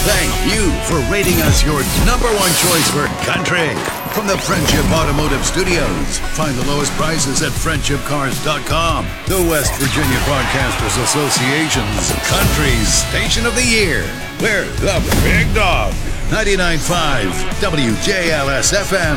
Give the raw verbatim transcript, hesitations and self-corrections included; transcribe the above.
Thank you for rating us your number one choice for country. From the Friendship Automotive Studios, find the lowest prices at friendship cars dot com. The West Virginia Broadcasters Association's Country Station of the Year. We're the Big Dog. ninety-nine point five W J L S F M.